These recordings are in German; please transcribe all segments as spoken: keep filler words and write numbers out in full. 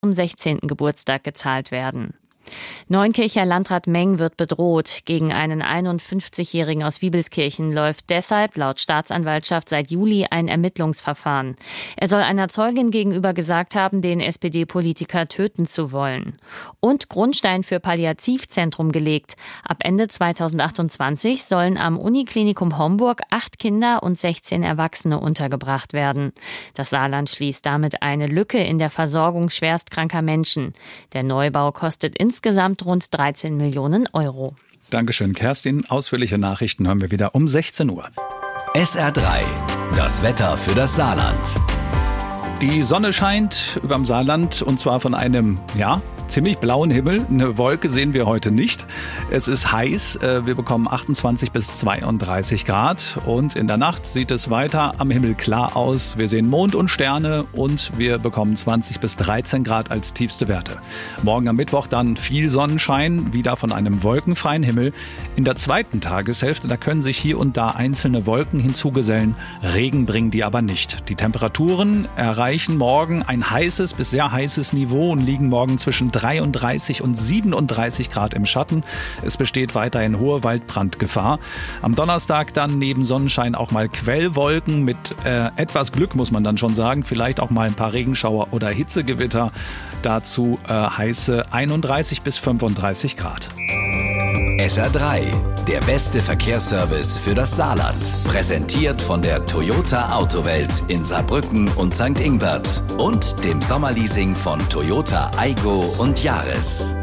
zum sechzehnten Geburtstag gezahlt werden. Neunkircher Landrat Meng wird bedroht. Gegen einen einundfünfzigjährigen aus Wiebelskirchen läuft deshalb laut Staatsanwaltschaft seit Juli ein Ermittlungsverfahren. Er soll einer Zeugin gegenüber gesagt haben, den S P D-Politiker töten zu wollen. Und Grundstein für Palliativzentrum gelegt. Ab Ende zweitausendachtundzwanzig sollen am Uniklinikum Homburg acht Kinder und sechzehn Erwachsene untergebracht werden. Das Saarland schließt damit eine Lücke in der Versorgung schwerstkranker Menschen. Der Neubau kostet insgesamt Insgesamt rund dreizehn Millionen Euro. Dankeschön, Kerstin. Ausführliche Nachrichten hören wir wieder um sechzehn Uhr. S R drei, das Wetter für das Saarland. Die Sonne scheint überm Saarland und zwar von einem, ja, ziemlich blauen Himmel. Eine Wolke sehen wir heute nicht. Es ist heiß. Wir bekommen achtundzwanzig bis zweiunddreißig Grad. Und in der Nacht sieht es weiter am Himmel klar aus. Wir sehen Mond und Sterne und wir bekommen zwanzig bis dreizehn Grad als tiefste Werte. Morgen am Mittwoch dann viel Sonnenschein, wieder von einem wolkenfreien Himmel. In der zweiten Tageshälfte, da können sich hier und da einzelne Wolken hinzugesellen. Regen bringen die aber nicht. Die Temperaturen erreichen morgen ein heißes bis sehr heißes Niveau und liegen morgen zwischen dreiunddreißig und siebenunddreißig Grad im Schatten. Es besteht weiterhin hohe Waldbrandgefahr. Am Donnerstag dann neben Sonnenschein auch mal Quellwolken mit äh, etwas Glück, muss man dann schon sagen. Vielleicht auch mal ein paar Regenschauer oder Hitzegewitter. Dazu äh, heiße einunddreißig bis fünfunddreißig Grad. S R drei, der beste Verkehrsservice für das Saarland. Präsentiert von der Toyota Autowelt in Saarbrücken und Sankt Ingbert und dem Sommerleasing von Toyota Aygo und Yaris.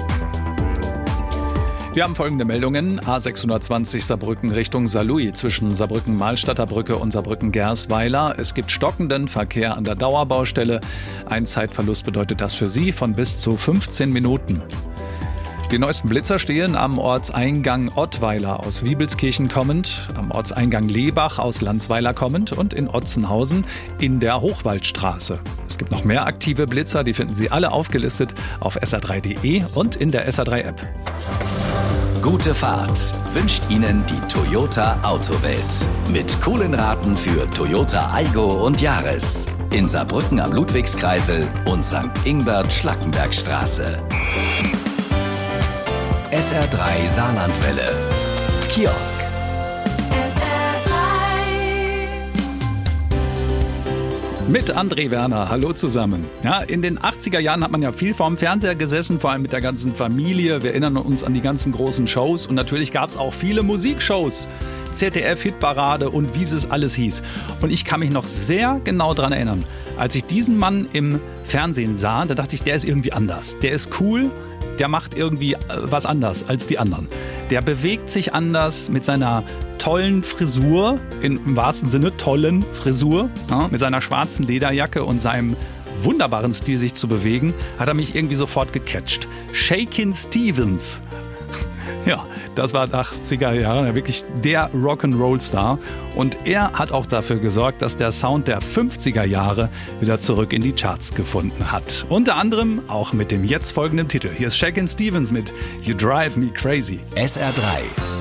Wir haben folgende Meldungen. A sechshundertzwanzig Saarbrücken Richtung Saarlouis zwischen Saarbrücken-Mahlstadter Brücke und Saarbrücken-Gersweiler. Es gibt stockenden Verkehr an der Dauerbaustelle. Ein Zeitverlust bedeutet das für Sie von bis zu fünfzehn Minuten. Die neuesten Blitzer stehen am Ortseingang Ottweiler aus Wiebelskirchen kommend, am Ortseingang Lebach aus Landsweiler kommend und in Otzenhausen in der Hochwaldstraße. Es gibt noch mehr aktive Blitzer, die finden Sie alle aufgelistet auf S R drei punkt de und in der S R drei App. Gute Fahrt wünscht Ihnen die Toyota Autowelt. Mit coolen Raten für Toyota Aygo und Yaris. In Saarbrücken am Ludwigskreisel und Sankt Ingbert-Schlackenbergstraße. S R drei Saarlandwelle. Kiosk. S R drei. Mit André Werner. Hallo zusammen. Ja, in den achtziger Jahren hat man ja viel vorm Fernseher gesessen, vor allem mit der ganzen Familie. Wir erinnern uns an die ganzen großen Shows und natürlich gab es auch viele Musikshows. Z D F-Hitparade und wie es alles hieß. Und ich kann mich noch sehr genau daran erinnern, als ich diesen Mann im Fernsehen sah, da dachte ich, der ist irgendwie anders. Der ist cool. Der macht irgendwie was anders als die anderen. Der bewegt sich anders mit seiner tollen Frisur, im wahrsten Sinne tollen Frisur, ja, mit seiner schwarzen Lederjacke und seinem wunderbaren Stil, sich zu bewegen, hat er mich irgendwie sofort gecatcht. Shakin' Stevens. Ja, das war achtziger Jahre wirklich der Rock'n'Roll-Star. Und er hat auch dafür gesorgt, dass der Sound der fünfziger Jahre wieder zurück in die Charts gefunden hat. Unter anderem auch mit dem jetzt folgenden Titel. Hier ist Shakin' Stevens mit You Drive Me Crazy. S R drei.